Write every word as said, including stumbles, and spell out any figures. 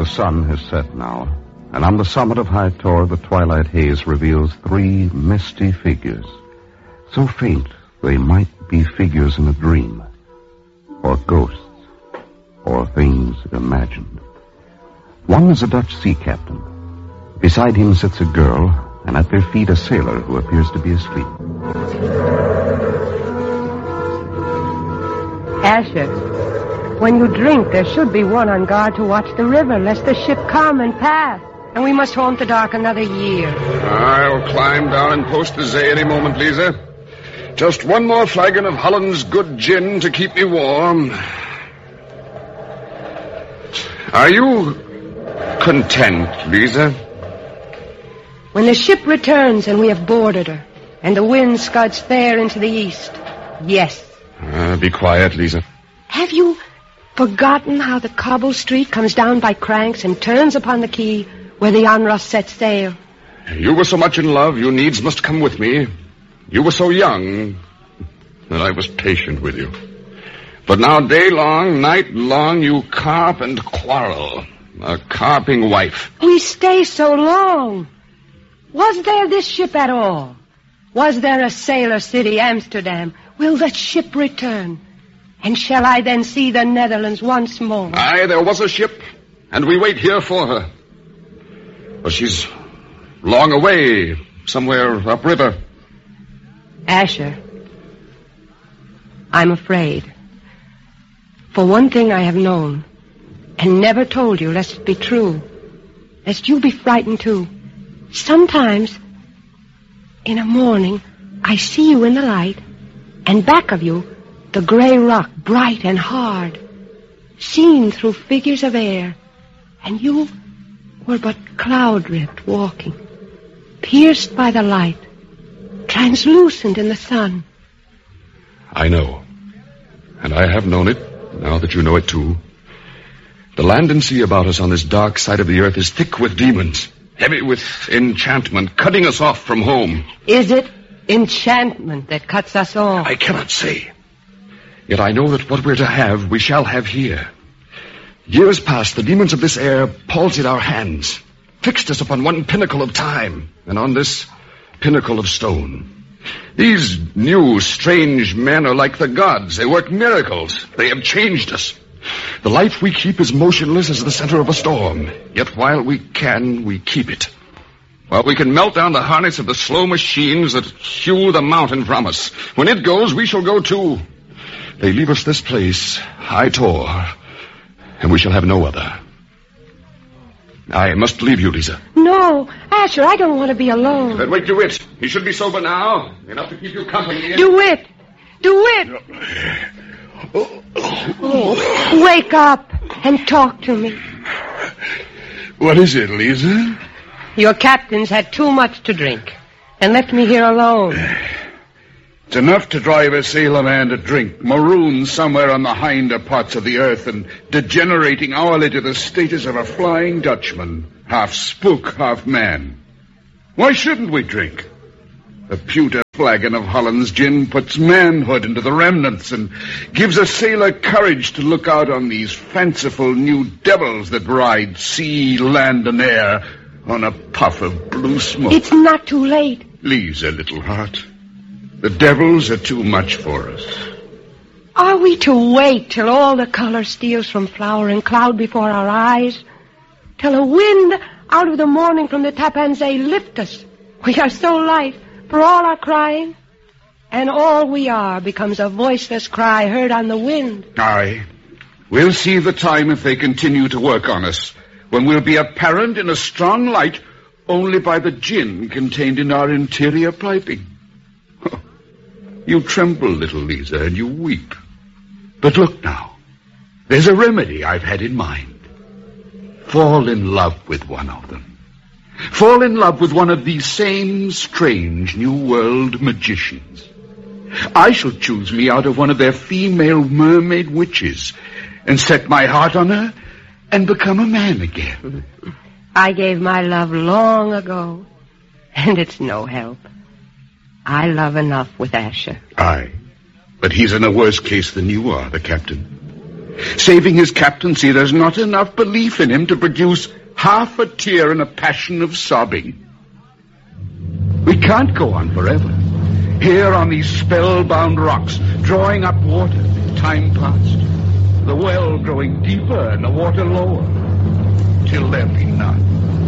The sun has set now, and on the summit of High Tor, the twilight haze reveals three misty figures, so faint they might be figures in a dream, or ghosts, or things imagined. One is a Dutch sea captain. Beside him sits a girl, and at their feet a sailor who appears to be asleep. Asher, when you drink, there should be one on guard to watch the river, lest the ship come and pass. And we must haunt the dark another year. I'll climb down and post the Zay any moment, Lisa. Just one more flagon of Holland's good gin to keep me warm. Are you content, Lisa? When the ship returns and we have boarded her, and the wind scuds fair into the east, yes. Uh, be quiet, Lisa. Have you forgotten how the cobble street comes down by Cranks and turns upon the quay where the Onrus sets sail? You were so much in love, you needs must come with me. You were so young that I was patient with you. But now day long, night long, you carp and quarrel. A carping wife. We stay so long. Was there this ship at all? Was there a sailor city, Amsterdam? Will the ship return? And shall I then see the Netherlands once more? Aye, there was a ship, and we wait here for her. But she's long away, somewhere upriver. Asher, I'm afraid. For one thing I have known, and never told you, lest it be true, lest you be frightened too. Sometimes, in a morning, I see you in the light, and back of you, the gray rock, bright and hard, seen through figures of air, and you were but cloud-ripped walking, pierced by the light, translucent in the sun. I know, and I have known it, now that you know it too. The land and sea about us on this dark side of the earth is thick with demons, heavy with enchantment, cutting us off from home. Is it enchantment that cuts us off? I cannot say. Yet I know that what we're to have, we shall have here. Years past, the demons of this air palsied our hands, fixed us upon one pinnacle of time, and on this pinnacle of stone. These new, strange men are like the gods. They work miracles. They have changed us. The life we keep is motionless as the center of a storm. Yet while we can, we keep it. While we can melt down the harness of the slow machines that hew the mountain from us. When it goes, we shall go too. They leave us this place, High Tor, and we shall have no other. I must leave you, Lisa. No, Asher, I don't want to be alone. Then wake DeWitt. He should be sober now, enough to keep you company. DeWitt! DeWitt! Oh, wake up and talk to me. What is it, Lisa? Your captain's had too much to drink and left me here alone. It's enough to drive a sailor man to drink, marooned somewhere on the hinder parts of the earth and degenerating hourly to the status of a flying Dutchman, half spook, half man. Why shouldn't we drink? A pewter flagon of Holland's gin puts manhood into the remnants and gives a sailor courage to look out on these fanciful new devils that ride sea, land, and air on a puff of blue smoke. It's not too late. Lisa, little heart. The devils are too much for us. Are we to wait till all the color steals from flower and cloud before our eyes? Till a wind out of the morning from the Tappan Zee lift us? We are so light for all our crying, and all we are becomes a voiceless cry heard on the wind. Aye. We'll see the time if they continue to work on us, when we'll be apparent in a strong light only by the gin contained in our interior piping. You tremble, little Lisa, and you weep. But look now. There's a remedy I've had in mind. Fall in love with one of them. Fall in love with one of these same strange New World magicians. I shall choose me out of one of their female mermaid witches and set my heart on her and become a man again. I gave my love long ago, and it's no help. I love enough with Asher. Aye, but he's in a worse case than you are, the captain. Saving his captaincy, there's not enough belief in him to produce half a tear and a passion of sobbing. We can't go on forever. Here on these spellbound rocks, drawing up water, time passed. The well growing deeper and the water lower, till there be none.